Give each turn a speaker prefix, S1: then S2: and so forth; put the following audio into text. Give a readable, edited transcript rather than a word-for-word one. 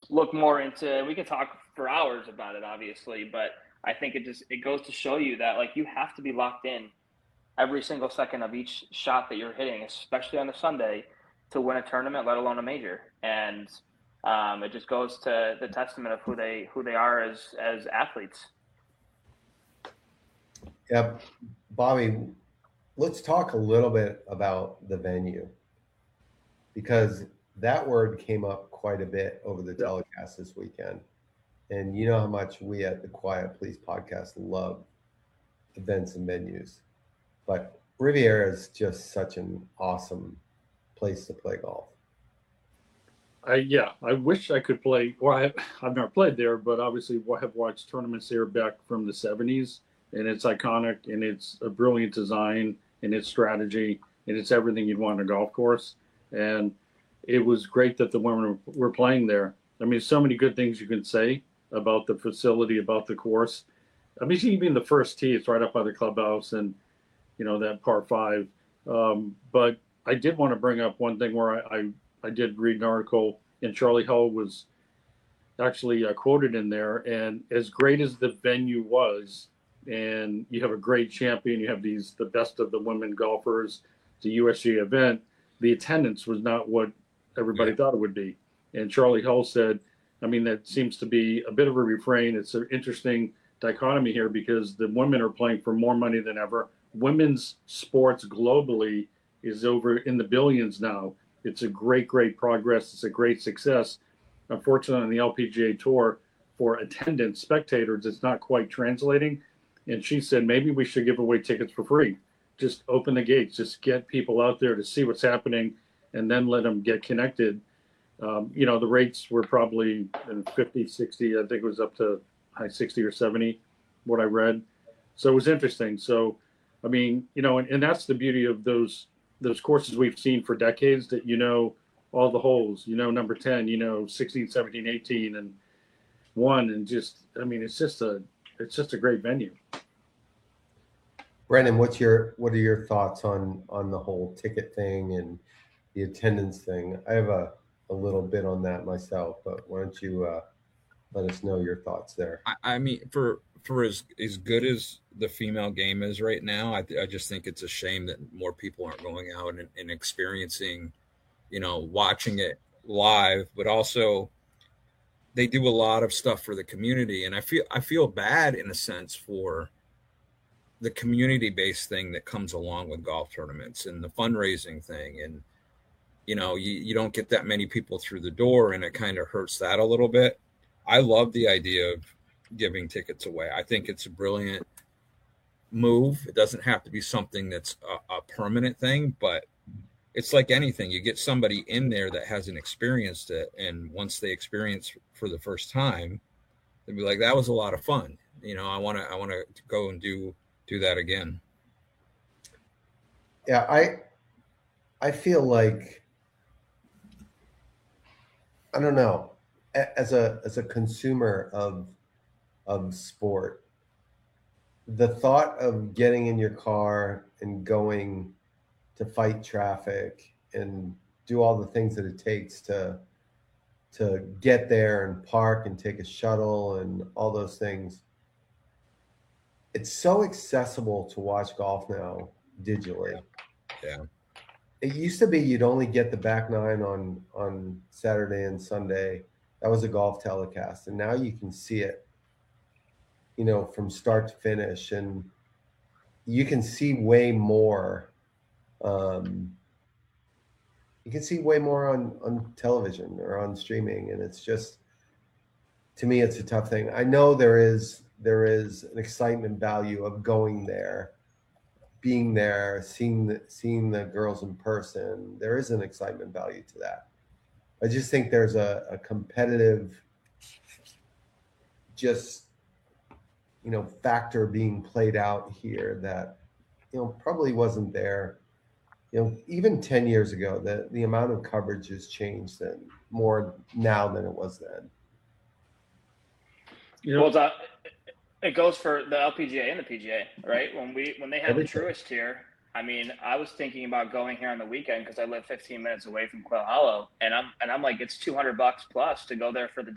S1: look more into. We could talk for hours about it, obviously, but I think it goes to show you that like you have to be locked in every single second of each shot that you're hitting, especially on a Sunday, to win a tournament, let alone a major. And it just goes to the testament of who they are as athletes.
S2: Yep. Bobby, let's talk a little bit about the venue because that word came up quite a bit over the
S3: Yeah.
S2: telecast this weekend. And you know how much we at the Quiet Please podcast love events and venues. But Riviera is just such an awesome place to play golf.
S3: I wish I could play. Well, I've never played there, but obviously I have watched tournaments there back from the '70s, and it's iconic, and it's a brilliant design, and its strategy, and it's everything you'd want on a golf course. And it was great that the women were playing there. I mean, so many good things you can say about the facility, about the course. I mean, even the first tee, it's right up by the clubhouse, and that par five. But I did want to bring up one thing where I did read an article, and Charlie Hull was actually quoted in there. And as great as the venue was, and you have a great champion, you have the best of the women golfers, the USGA event, the attendance was not what everybody thought it would be. And Charlie Hull said, I mean, that seems to be a bit of a refrain. It's an interesting dichotomy here because the women are playing for more money than ever. Women's sports globally is over in the billions now. It's a great progress. It's a great success. Unfortunately, on the LPGA Tour, for attendance, spectators, it's not quite translating. And she said, maybe we should give away tickets for free. Just open the gates, just get people out there to see what's happening, and then let them get connected. The rates were probably 50, 60, I think it was up to high 60 or 70, what I read. So it was interesting. So, I mean, and that's the beauty of those courses we've seen for decades that, all the holes, number 10, 16, 17, 18, and 1. And just, I mean, it's just a great venue.
S2: Brandon, what are your thoughts on the whole ticket thing and the attendance thing? I have a little bit on that myself, but why don't you let us know your thoughts there?
S4: I mean, for as good as the female game is right now, I just think it's a shame that more people aren't going out and experiencing, watching it live. But also, they do a lot of stuff for the community, and I feel bad in a sense for the community-based thing that comes along with golf tournaments and the fundraising thing. And you don't get that many people through the door, and it kind of hurts that a little bit. I love the idea of giving tickets away. I think it's a brilliant move. It doesn't have to be something that's a permanent thing, but it's like anything. You get somebody in there that hasn't experienced it, and once they experience for the first time, they'll be like, that was a lot of fun. I want to go and do that again.
S2: Yeah, I feel like, I don't know, as a consumer of sport, the thought of getting in your car and going to fight traffic and do all the things that it takes to get there and park and take a shuttle and all those things. It's so accessible to watch golf now digitally.
S4: Yeah.
S2: It used to be you'd only get the back nine on Saturday and Sunday. That was a golf telecast, and now you can see it, from start to finish, and you can see way more. You can see way more on television or on streaming, and it's just, to me, it's a tough thing. I know there is an excitement value of going there, being there, seeing the girls in person. There is an excitement value to that. I just think there's a competitive, just factor being played out here that probably wasn't there. Even 10 years ago, the amount of coverage has changed and more now than it was then.
S1: Well, it goes for the LPGA and the PGA, right? When they had the Truist here, I mean, I was thinking about going here on the weekend because I live 15 minutes away from Quail Hollow, and I'm like, it's $200 plus to go there for the